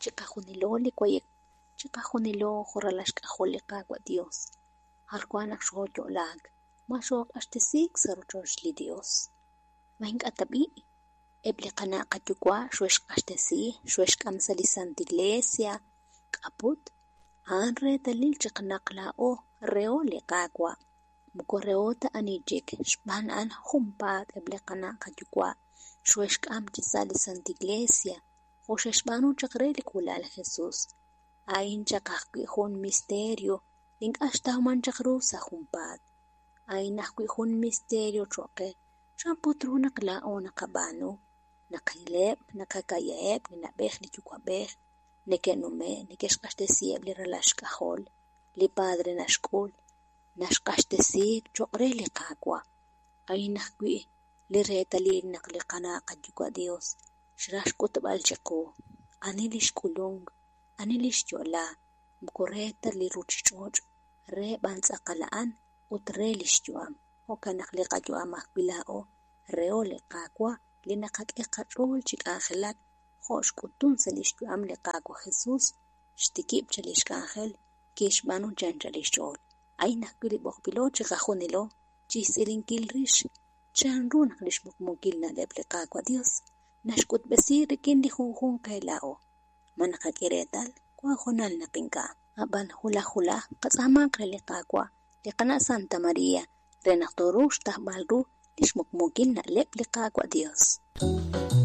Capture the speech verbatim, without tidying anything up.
chiqajunilo likwayek chiqajunilo jorralaxk'ajol liqawa' Dios jalkuanaj xojollo'lak maxoq'axtisik saruchox li Dios majk'atb'i eb' li qana' qatyuwa' xwexq'axtesij xwexk'amsaj li Santa Iglesia k'aput an retalil chaqnaq la'o reo li qak'wa' mu korreota anichik xb'an an junpaat eb' li qana' qatyuwa' xwexk'am chisa' li Santa Iglesia o xexb'anu chaq re li kwalal Jesús ayin chaq ajwi' jun misterio ink'axtajman chaq ru sa junpaat ayin ajwi' jun misterio choqe xamputru naq la'o naqab'anu naqileb' naqaka'ya'eb' li nab'ej li yuwa'b'ej neke'nume' nekexq'axtesij li ralaxk'ajol li Padre naxk'ul naxq'axtesik choq re li qak'wa' ayin ajwi' li retalil naq li qana' qatyuwa' Dios xrajxk'utb'al chiqu ani li xk'ulunk ani li xyo'la mu korreeta li ruchich'och' re b'an tz'aqala'an ut re li xyu'am jo'ka' naq li qayu'am ajwi' la'o reo li qak'wa' li naqak'ej qach'ool chi k'anjelak jo' xk'utun sa li xyu'am li qak'wa' Jesús xtikib' cha li xk'anjel ke xb'anu chiran cha li xch'ool ayin ajwi' li b'oqb'ilo chiqajunilo chijtz'ilinkil rix chanru naq li xb'ukmunkil nab'eb' li qak'wa' Dios naxk'utb'esik rik'in li junjun qe la'o ma naqak'eretal kuajonal naq ink'a ab'an julaj julaj qatz'ajman qe li qak'wa' li qana' Santa María re naq toruj xtajb'al ru li xb'ukmunkil na'leb' li qak'wa' Dios